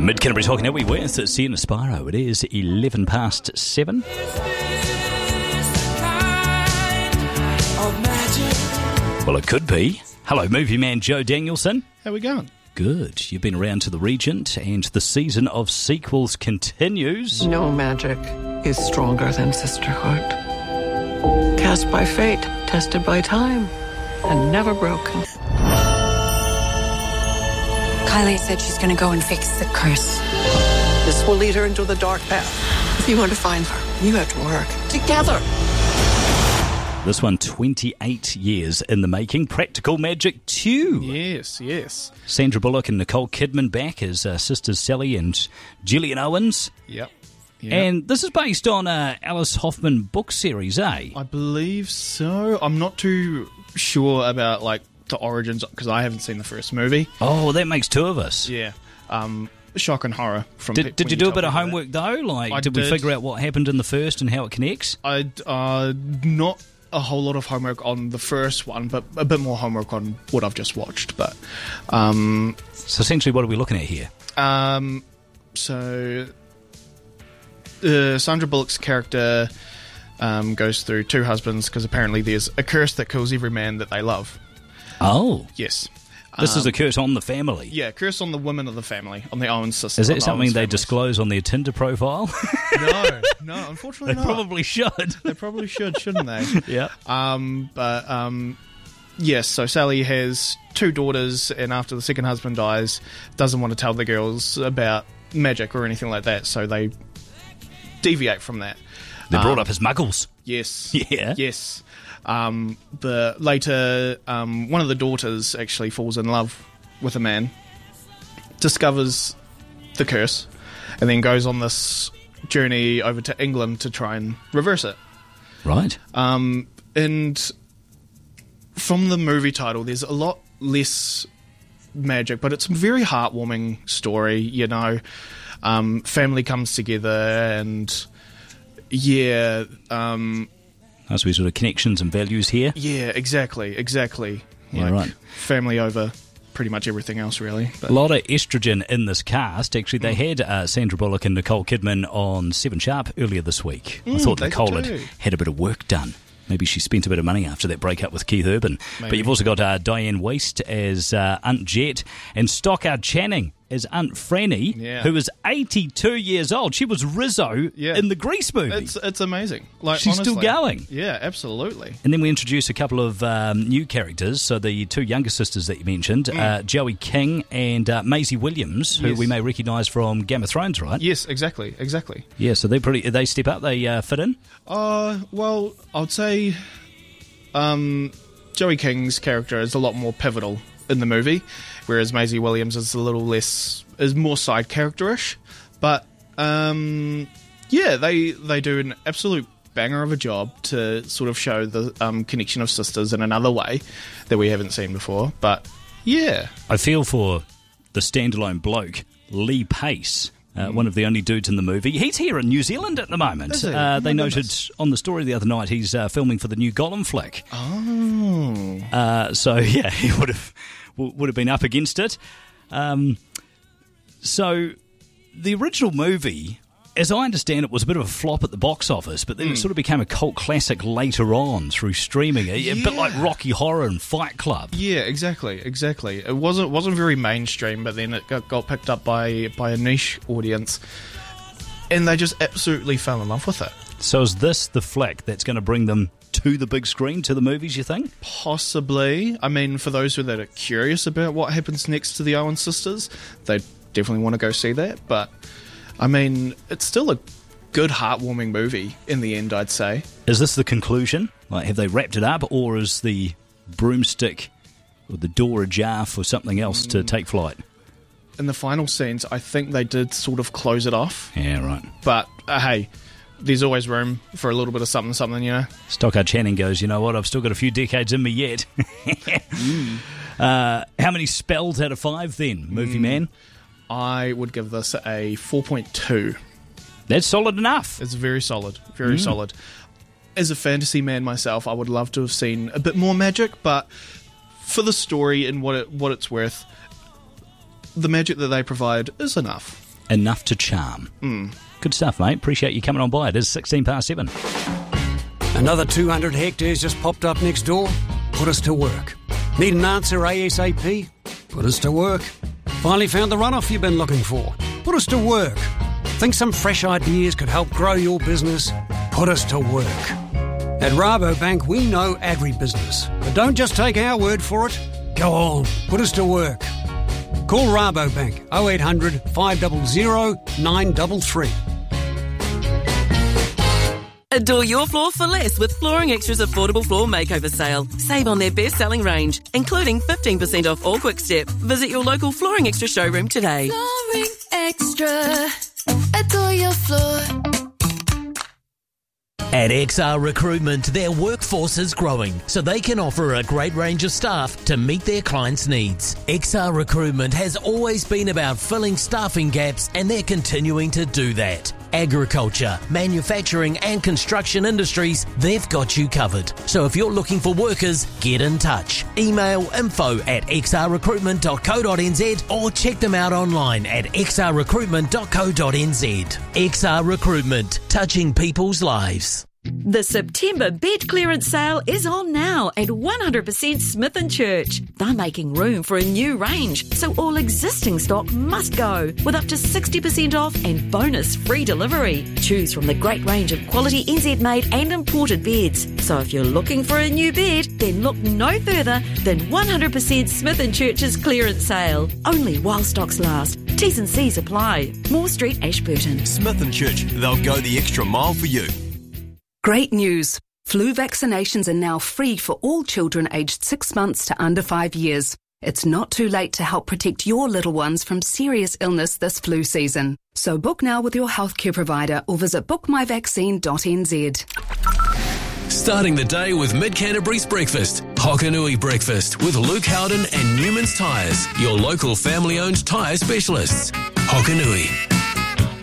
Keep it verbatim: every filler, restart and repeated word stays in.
Mid Canterbury's Hockey Network with Sienna Spiro. It is eleven past seven. Well, it could be. Hello, movie man Joe Danielson. How we going? Good. You've been around to the Regent, and the season of sequels continues. No magic is stronger than sisterhood. Cast by fate, tested by time, and never broken. Kylie said she's going to go and fix the curse. This will lead her into the dark path. If you want to find her, you have to work together. This one, twenty-eight years in the making. Practical Magic two. Yes, yes. Sandra Bullock and Nicole Kidman back as uh, sisters Sally and Gillian Owens. Yep. Yep. And this is based on a Alice Hoffman book series, eh? I believe so. I'm not too sure about like the origins because I haven't seen the first movie. Oh, that makes two of us. Yeah. Um, shock and horror. From Did, pe- did when you do a told bit of me that. homework though? Like, I did we did. figure out what happened in the first and how it connects? I uh not a whole lot of homework on the first one, but a bit more homework on what I've just watched. But um, So essentially, what are we looking at here? um, so uh, Sandra Bullock's character um goes through two husbands because apparently there's a curse that kills every man that they love. Oh, Yes. this is Um, a curse on the family. Yeah, curse on the women of the family, on the Owens sisters. Is on that the something Owens they families. disclose on their Tinder profile? No, no, unfortunately They not. probably should. They probably should, shouldn't they? Yeah. Um, but um, yes, so Sally has two daughters, and after the second husband dies, doesn't want to tell the girls about magic or anything like that, so they deviate from that. They're brought Um, up as muggles. Yes. Yeah. Yes. Um, the later, um, one of the daughters actually falls in love with a man, discovers the curse, and then goes on this journey over to England to try and reverse it. Right. Um, and from the movie title, there's a lot less magic, but it's a very heartwarming story, you know. Um, family comes together and, yeah, um, As we sort of connections and values here. yeah, exactly, exactly. Yeah, Like, right. family over pretty much everything else, really. But A lot of estrogen in this cast. Actually, they had uh, Sandra Bullock and Nicole Kidman on Seven Sharp earlier this week. I Mm, thought they did Nicole had too. had a bit of work done. Maybe she spent a bit of money after that breakup with Keith Urban. But Maybe. you've also got uh, Diane Waste as uh, Aunt Jet and Stockard Channing as Aunt Franny, Yeah. who is eighty-two years old. She was Rizzo Yeah. in the Grease movie. it's it's amazing. Like She's still honestly. going. Yeah, absolutely. And then we introduce a couple of um, new characters. So the two younger sisters that you mentioned, uh, Joey King and uh, Maisie Williams, who Mm. Yes. we may recognise from Game of Thrones, right? Yes, exactly, exactly. Yeah, so they're pretty. They step up. They uh, fit in. Uh, well, I'd say um, Joey King's character is a lot more pivotal in the movie, whereas Maisie Williams is a little less, is more side characterish. But um, yeah, they they do an absolute banger of a job to sort of show the um, connection of sisters in another way that we haven't seen before. But yeah, I feel for the standalone bloke, Lee Pace. Uh, one of the only dudes in the movie. He's here in New Zealand at the moment. Is he? Uh, Oh they my noted goodness. on the story the other night he's uh, filming for the new Gollum flick. oh, Uh, so yeah, he would have would have been up against it. Um, so the original movie, as I understand it, was a bit of a flop at the box office, but then it sort of became a cult classic later on through streaming, a, a bit Yeah. like Rocky Horror and Fight Club. yeah, exactly, exactly. It wasn't wasn't very mainstream, but then it got, got picked up by by a niche audience, and they just absolutely fell in love with it. So is this the flick that's going to bring them to the big screen, to the movies, you think? Possibly. I mean, for those who that are curious about what happens next to the Owen sisters, they definitely want to go see that. But I mean, it's still a good, heartwarming movie in the end, I'd say. Is this the conclusion? Like, have they wrapped it up, or is the broomstick or the door ajar for something else to take flight? In the final scenes, I think they did sort of close it off. Yeah, right. But uh, hey, there's always room for a little bit of something, something, you know. Stockard Channing goes, you know what, I've still got a few decades in me yet. Mm. uh, how many spells out of five then, movie man? I would give this a four point two. That's solid enough. It's very solid, very solid. As a fantasy man myself, I would love to have seen a bit more magic, but for the story and what it, what it's worth, the magic that they provide is enough. enough to charm. Mm. Good stuff, mate. Appreciate you coming on by. It is sixteen past seven. Another two hundred hectares just popped up next door? Put us to work. Need an answer ASAP? Put us to work. Finally found the runoff you've been looking for? Put us to work. Think some fresh ideas could help grow your business? Put us to work. At Rabobank, we know agribusiness. But don't just take our word for it. Go on, put us to work. Call Rabobank oh eight hundred, five hundred, nine three three. Adore your floor for less with Flooring Extra's affordable floor makeover sale. Save on their best-selling range, including fifteen percent off all Quick Step. Visit your local Flooring Extra showroom today. Flooring Extra. Adore your floor. At X R Recruitment, their workforce is growing, so they can offer a great range of staff to meet their clients' needs. X R Recruitment has always been about filling staffing gaps, and they're continuing to do that. Agriculture, manufacturing and construction industries, they've got you covered. So if you're looking for workers, get in touch. Email info at x r recruitment dot co dot n z or check them out online at x r recruitment dot co dot n z. X R Recruitment, touching people's lives. The September bed clearance sale is on now at one hundred percent Smith and Church. They're making room for a new range, so all existing stock must go, with up to sixty percent off and bonus free delivery. Choose from the great range of quality N Z-made and imported beds. So if you're looking for a new bed, then look no further than one hundred percent Smith and Church's clearance sale. Only while stocks last. T's and C's apply. Moore Street, Ashburton. Smith and Church, they'll go the extra mile for you. Great news! Flu vaccinations are now free for all children aged six months to under five years. It's not too late to help protect your little ones from serious illness this flu season. So book now with your healthcare provider or visit book my vaccine dot n z. Starting the day with Mid-Canterbury's breakfast. Hokanui Breakfast with Luke Howden and Newman's Tyres, your local family-owned tyre specialists. Hokanui.